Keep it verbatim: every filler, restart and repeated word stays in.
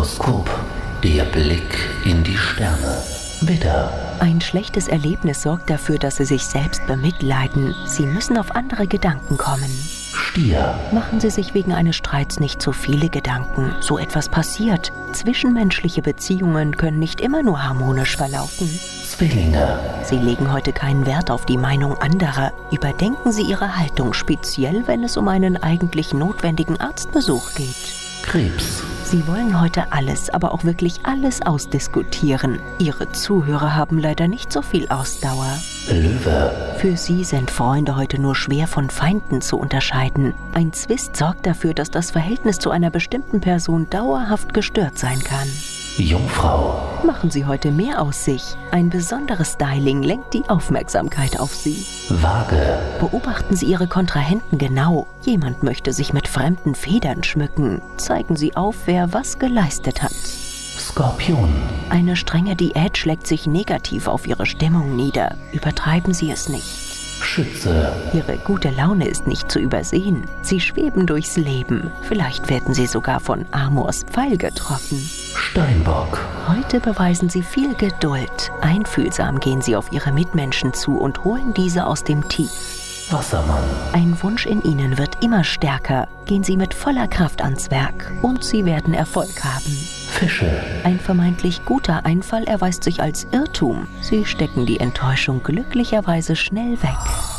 Horoskop. Der Blick in die Sterne. Widder. Ein schlechtes Erlebnis sorgt dafür, dass Sie sich selbst bemitleiden. Sie müssen auf andere Gedanken kommen. Stier. Machen Sie sich wegen eines Streits nicht so viele Gedanken. So etwas passiert. Zwischenmenschliche Beziehungen können nicht immer nur harmonisch verlaufen. Zwillinge. Sie legen heute keinen Wert auf die Meinung anderer. Überdenken Sie Ihre Haltung, speziell wenn es um einen eigentlich notwendigen Arztbesuch geht. Krebs. Sie wollen heute alles, aber auch wirklich alles ausdiskutieren. Ihre Zuhörer haben leider nicht so viel Ausdauer. Löwe. Für Sie sind Freunde heute nur schwer von Feinden zu unterscheiden. Ein Zwist sorgt dafür, dass das Verhältnis zu einer bestimmten Person dauerhaft gestört sein kann. Jungfrau. Machen Sie heute mehr aus sich. Ein besonderes Styling lenkt die Aufmerksamkeit auf Sie. Waage. Beobachten Sie Ihre Kontrahenten genau. Jemand möchte sich mit fremden Federn schmücken. Zeigen Sie auf, wer was geleistet hat. Skorpion. Eine strenge Diät schlägt sich negativ auf Ihre Stimmung nieder. Übertreiben Sie es nicht. Schütze. Ihre gute Laune ist nicht zu übersehen. Sie schweben durchs Leben. Vielleicht werden Sie sogar von Amors Pfeil getroffen. Steinbock. Heute beweisen Sie viel Geduld. Einfühlsam gehen Sie auf Ihre Mitmenschen zu und holen diese aus dem Tief. Wassermann. Ein Wunsch in Ihnen wird immer stärker. Gehen Sie mit voller Kraft ans Werk und Sie werden Erfolg haben. Fische. Ein vermeintlich guter Einfall erweist sich als Irrtum. Sie stecken die Enttäuschung glücklicherweise schnell weg.